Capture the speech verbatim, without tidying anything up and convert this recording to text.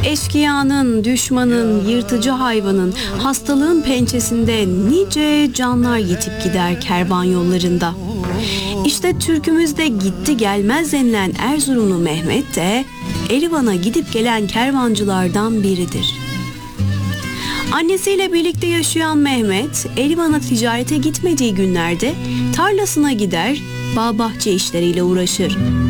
Eşkıyanın, düşmanın, yırtıcı hayvanın, hastalığın pençesinde nice canlar yitip gider kervan yollarında. İşte türkümüzde gitti gelmez denilen Erzurumlu Mehmet de Erivan'a gidip gelen kervancılardan biridir. Annesiyle birlikte yaşayan Mehmet, Erivan'a ticarete gitmediği günlerde tarlasına gider, bağ bahçe işleriyle uğraşır.